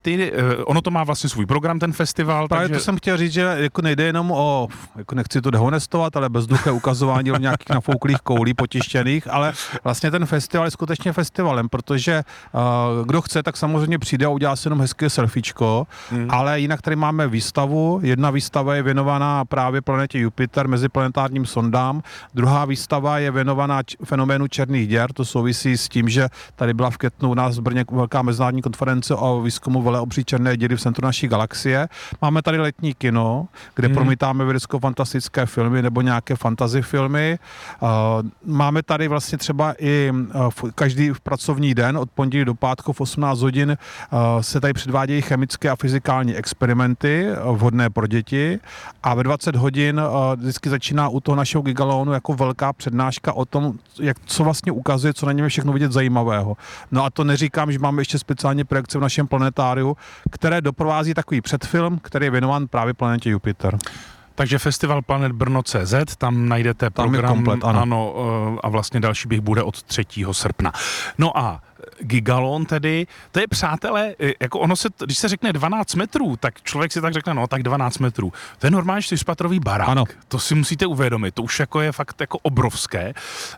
ono to má vlastně svůj program, ten festival. Právě takže... to jsem chtěl říct, že jako nejde jenom o, jako nechci to dehonestovat, ale bezduché ukazování nějakých nafouklých koulí potištěných, ale vlastně ten festival je skutečně festivalem, protože kdo chce, tak samozřejmě přijde a udělá si jenom hezké selfiečko, ale jinak tady máme výstavu. Jedna výstava je věnovaná právě planetě Jupiter, meziplanetárním sondám. Druhá výstava je věnovaná fenoménu černých děr. To souvisí s tím, že tady byla v květnu u nás v Brně velká mezinárodní konference o výzkumu veleobří černé díry v centru naší galaxie. Máme tady letní kino, kde promítáme vědecko-fantastické filmy nebo nějaké fantasy filmy. Máme tady vlastně třeba i každý pracovní den od pondělí do pátku v 18 hodin se tady předvádějí chemické a fyzikální experimenty vhodné pro děti a ve 20 hodin vždycky začíná u toho našeho Gigalonu jako velká přednáška o tom, co vlastně ukazuje, co na něm je všechno vidět zajímavého. No a to neříkám, že máme ještě speciální projekce v našem planetáriu, které doprovází takový předfilm, který je věnován právě planetě Jupiter. Takže festival Planet Brno.cz, tam najdete program, komplet, ano. A vlastně další běh bude od 3. srpna. No a Gigalon tedy, to je, přátelé, jako ono se, když se řekne 12 metrů, tak člověk si tak řekne, no tak 12 metrů. To je normálně 4patrový barák. Ano. To si musíte uvědomit, to už jako je fakt jako obrovské.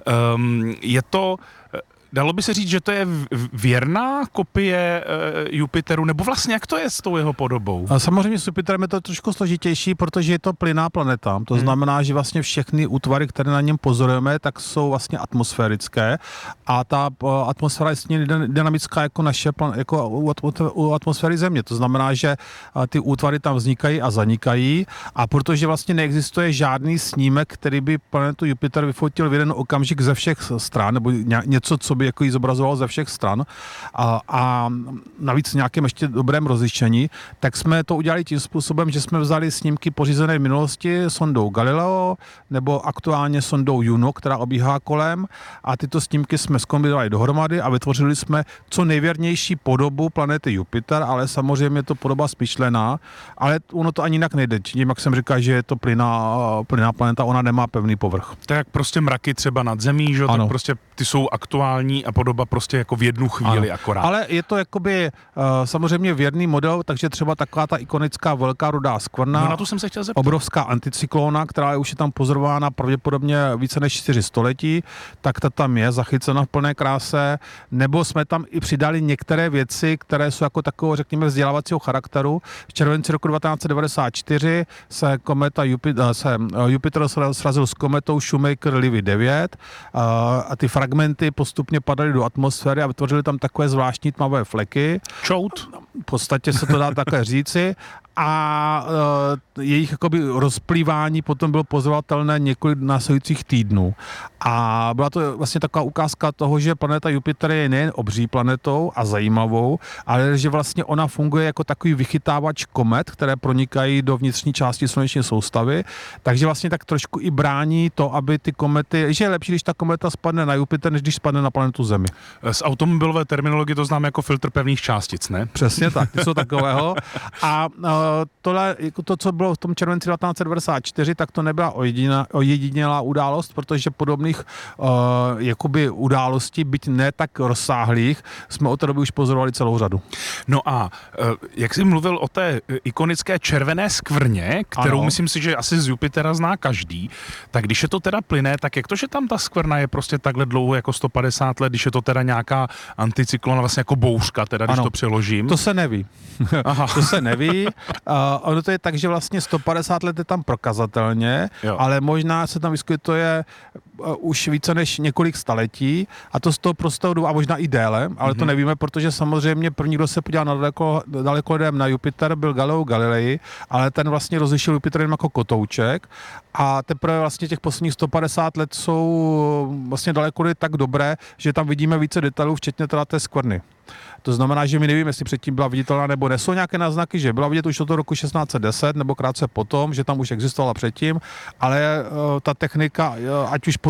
Je to... Dalo by se říct, že to je věrná kopie Jupiteru, nebo vlastně jak to je s tou jeho podobou? A samozřejmě s Jupiterem je to trošku složitější, protože je to plynná planeta. To znamená, že vlastně všechny útvary, které na něm pozorujeme, tak jsou vlastně atmosférické a ta atmosféra je stejně dynamická jako naše, jako u atmosféry Země. To znamená, že ty útvary tam vznikají a zanikají a protože vlastně neexistuje žádný snímek, který by planetu Jupiter vyfotil v jeden okamžik ze všech stran, nebo něco, co by jako jí zobrazoval ze všech stran a navíc v nějakém ještě dobrém rozlišení, tak jsme to udělali tím způsobem, že jsme vzali snímky pořízené v minulosti sondou Galileo nebo aktuálně sondou Juno, která obíhá kolem a tyto snímky jsme zkombinovali dohromady a vytvořili jsme co nejvěrnější podobu planety Jupiter, ale samozřejmě je to podoba smyšlená, ale ono to ani jinak nejde. Tím, jak jsem říkal, že je to plynná planeta, ona nemá pevný povrch. To je jak prostě mraky třeba nad Zemí, že? Tak prostě ty jsou aktuální a podoba prostě jako v jednu chvíli akorát. Ale je to jakoby samozřejmě věrný model, takže třeba taková ta ikonická velká rudá skvrna, no, na to jsem se chtěl zeptat. Obrovská anticyklona, která už je tam pozorována pravděpodobně více než 4 století, tak ta tam je zachycena v plné kráse, nebo jsme tam i přidali některé věci, které jsou jako takového, řekněme, vzdělávacího charakteru. V červenci roku 1994 se Jupiter srazil s kometou Shoemaker-Levy 9 a ty fragmenty postupně padaly do atmosféry a vytvořily tam takové zvláštní tmavé fleky. Čout. V podstatě se to dá takhle říci. A jejich jakoby rozplývání potom bylo pozorovatelné několik následujících týdnů. A byla to vlastně taková ukázka toho, že planeta Jupiter je nejen obří planetou a zajímavou, ale že vlastně ona funguje jako takový vychytávač komet, které pronikají do vnitřní části sluneční soustavy, takže vlastně tak trošku i brání to, aby ty komety, že je lepší, když ta kometa spadne na Jupiter, než když spadne na planetu Zemi. Z automobilové terminologie to známe jako filtr pevných částic, ne? Přesně tak, něco takového. A tohle, jako to, co bylo v tom červenci 1994, tak to nebyla ojedinělá událost, protože podobných jakoby událostí, byť ne tak rozsáhlých, jsme od té doby už pozorovali celou řadu. No a jak jsi mluvil o té ikonické červené skvrně, kterou myslím si, že asi z Jupitera zná každý, tak když je to teda plynné, tak jak to, že tam ta skvrna je prostě takhle dlouho jako 150 let, když je to teda nějaká anticyklona, vlastně jako bouřka, teda když to přeložím? To se neví. To se neví. Ono to je tak, že vlastně 150 let je tam prokazatelně, ale možná se tam vyskytuje už více než několik staletí a to z toho prostého důvodu, a možná i déle, ale to nevíme, protože samozřejmě první, kdo se podíval na dalekohledem na Jupiter, byl Galileo Galilei, ale ten vlastně rozlišil Jupiter jen jako kotouček a teprve vlastně těch posledních 150 let jsou vlastně dalekohledy tak dobré, že tam vidíme více detailů, včetně teda té skvrny. To znamená, že my nevíme, jestli předtím byla viditelná nebo ne. Jsou nějaké náznaky, že byla vidět už od toho roku 1610 nebo krátce potom, že tam už existovala předtím, ale ta technika, ať už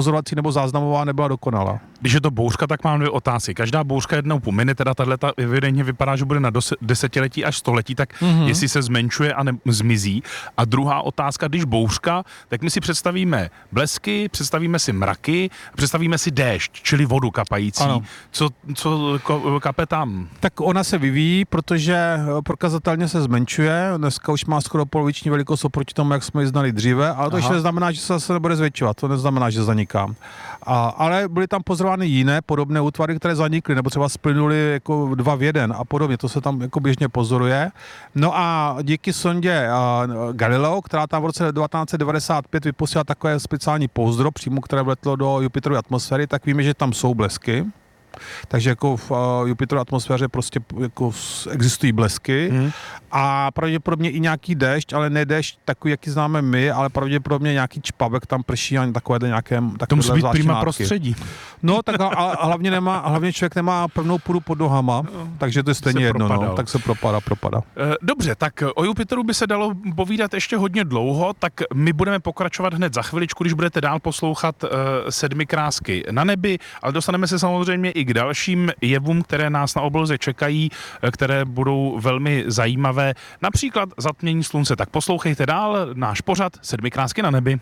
pozorovací nebo záznamová nebyla dokonalá. Když je to bouřka, tak mám 2 otázky. Každá bouřka jednou pomine, teda tato evidentně vypadá, že bude na desetiletí až století, tak jestli se zmenšuje a zmizí. A druhá otázka, když bouřka, tak my si představíme blesky, představíme si mraky, představíme si déšť, čili vodu kapající. Ano. Co kape tam? Tak ona se vyvíjí, protože prokazatelně se zmenšuje. Dneska už má skoro poloviční velikost oproti tomu, jak jsme ji znali dříve, ale to ještě neznamená, že se zase nebude zvětšovat. To neznamená, že zaniká. Ale byly tam pozorovány jiné podobné útvary, které zanikly, nebo třeba splynuly jako 2 v 1 a podobně. To se tam jako běžně pozoruje. No a díky sondě Galileo, která tam v roce 1995 vypustila takové speciální pouzdro, přímo které vletlo do Jupiterovy atmosféry, tak víme, že tam jsou blesky. Takže jako v Jupiterově atmosféře prostě jako existují blesky a pravděpodobně i nějaký déšť, ale ne déšť takový, jaký známe my, ale pravděpodobně nějaký čpavek tam prší a takové nějaké to musí být prima prostředí. No tak a hlavně člověk nemá pevnou půdu pod nohama, takže to je stejně jedno, no, tak se propadá. Dobře, tak o Jupiteru by se dalo povídat ještě hodně dlouho, tak my budeme pokračovat hned za chviličku, když budete dál poslouchat 7 krásky na nebi, ale dostaneme se samozřejmě i k dalším jevům, které nás na obloze čekají, které budou velmi zajímavé, například zatmění slunce. Tak poslouchejte dál náš pořad 7 krásky na nebi.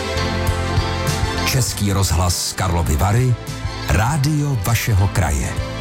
Český rozhlas Karlovy Vary, rádio vašeho kraje.